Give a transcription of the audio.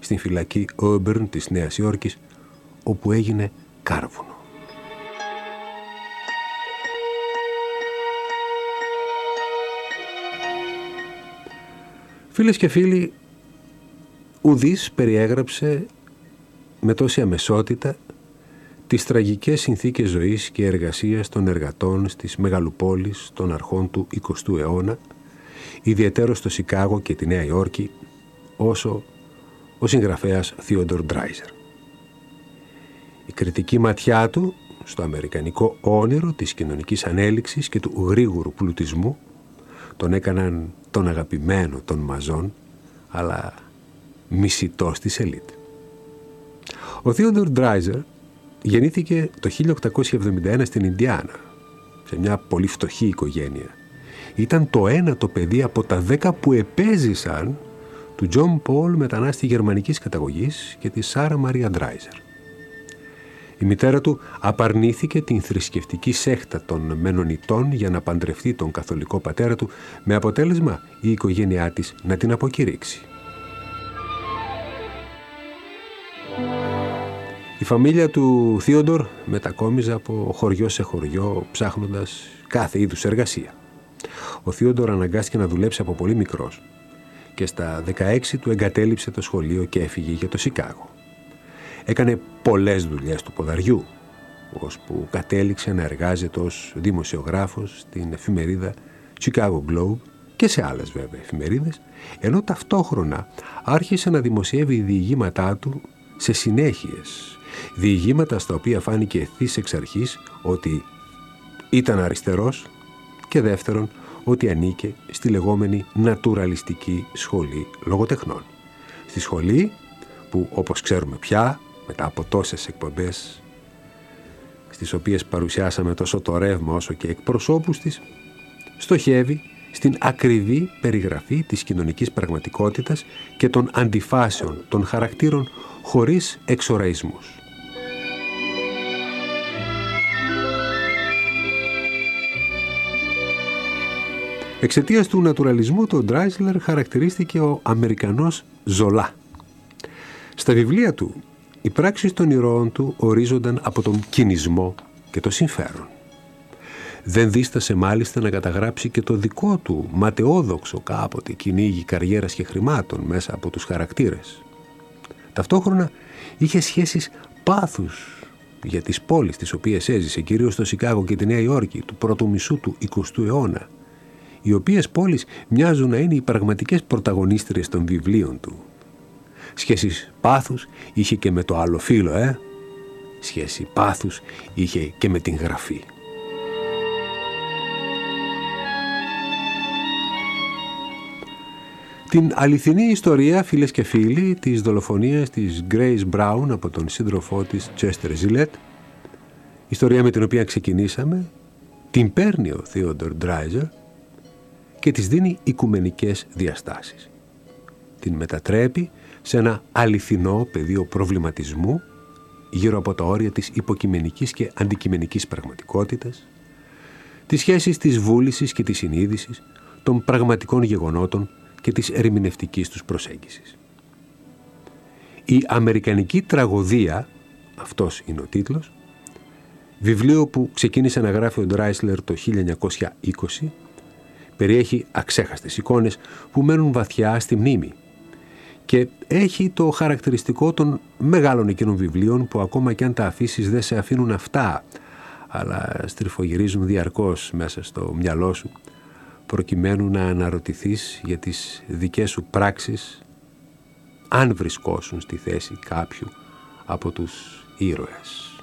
στην φυλακή Auburn της Νέας Υόρκης, όπου έγινε κάρβουνο. Φίλες και φίλοι, ουδής περιέγραψε με τόση αμεσότητα τις τραγικές συνθήκες ζωής και εργασίας των εργατών στις μεγαλοπόλεις των αρχών του 20ου αιώνα, ιδιαιτέρως στο Σικάγο και τη Νέα Υόρκη, όσο ο συγγραφέας Theodore Dreiser. Η κριτική ματιά του στο αμερικανικό όνειρο της κοινωνικής ανέλυξης και του γρήγορου πλουτισμού τον έκαναν τον αγαπημένο των μαζών, αλλά μισητός της ελίτ. Ο Theodore Dreiser γεννήθηκε το 1871 στην Ινδιάνα, σε μια πολύ φτωχή οικογένεια. Ήταν το ένατο παιδί από τα 10 που επέζησαν του Τζον Πολ, μετανάστη γερμανικής καταγωγής, και της Σάρα Μαρία Ντράιζερ. Η μητέρα του απαρνήθηκε την θρησκευτική σέχτα των Μενονιτών για να παντρευτεί τον καθολικό πατέρα του, με αποτέλεσμα η οικογένειά της να την αποκηρύξει. Η φαμίλια του Θείοντορ μετακόμιζε από χωριό σε χωριό, ψάχνοντας κάθε είδους εργασία. Ο Θείοντορ αναγκάστηκε να δουλέψει από πολύ μικρός και στα 16 του εγκατέλειψε το σχολείο και έφυγε για το Σικάγο. Έκανε πολλές δουλειές του ποδαριού, ώσπου κατέληξε να εργάζεται ως δημοσιογράφος στην εφημερίδα Chicago Globe και σε άλλες βέβαια εφημερίδες, ενώ ταυτόχρονα άρχισε να δημοσιεύει διηγήματά του σε συνέχειες, διηγήματα στα οποία φάνηκε ευθύς εξ αρχής ότι ήταν αριστερός και δεύτερον ότι ανήκε στη λεγόμενη νατουραλιστική σχολή λογοτεχνών. Στη σχολή που, όπως ξέρουμε πια, μετά από τόσες εκπομπές στις οποίες παρουσιάσαμε τόσο το ρεύμα όσο και εκπροσώπους της, στοχεύει στην ακριβή περιγραφή της κοινωνικής πραγματικότητας και των αντιφάσεων των χαρακτήρων χωρίς εξοραϊσμούς. Εξαιτίας του νατουραλισμού, τον Ντράισλερ χαρακτηρίστηκε ο Αμερικανός Ζολά. Στα βιβλία του, οι πράξεις των ηρώων του ορίζονταν από τον κινησμό και το συμφέρον. Δεν δίστασε μάλιστα να καταγράψει και το δικό του ματαιόδοξο κάποτε κυνήγι καριέρας και χρημάτων μέσα από τους χαρακτήρες. Ταυτόχρονα είχε σχέσεις πάθους για τις πόλεις τις οποίες έζησε, κυρίως το Σικάγο και τη Νέα Υόρκη του πρώτου μισού του 20ου αιώνα, οι οποίες πόλεις μοιάζουν να είναι οι πραγματικές πρωταγωνίστριες των βιβλίων του. Σχέσεις πάθους είχε και με το άλλο φύλο, Σχέση πάθους είχε και με την γραφή. Την αληθινή ιστορία, φίλες και φίλοι, της δολοφονίας της Grace Brown από τον σύντροφό της Chester Gillette, ιστορία με την οποία ξεκινήσαμε, την παίρνει ο Theodore Dreiser και της δίνει οικουμενικές διαστάσεις. Την μετατρέπει σε ένα αληθινό πεδίο προβληματισμού γύρω από τα όρια της υποκειμενικής και αντικειμενικής πραγματικότητας, τις σχέσεις της βούλησης και της συνείδησης, των πραγματικών γεγονότων και της ερμηνευτικής τους προσέγγισης. Η Αμερικανική τραγωδία, αυτός είναι ο τίτλος, βιβλίο που ξεκίνησε να γράφει ο Ντράισλερ το 1920, περιέχει αξέχαστες εικόνες που μένουν βαθιά στη μνήμη και έχει το χαρακτηριστικό των μεγάλων εκείνων βιβλίων που ακόμα κι αν τα αφήσεις δεν σε αφήνουν αυτά, αλλά στριφογυρίζουν διαρκώς μέσα στο μυαλό σου, προκειμένου να αναρωτηθείς για τις δικές σου πράξεις αν βρισκόσουν στη θέση κάποιου από τους ήρωες.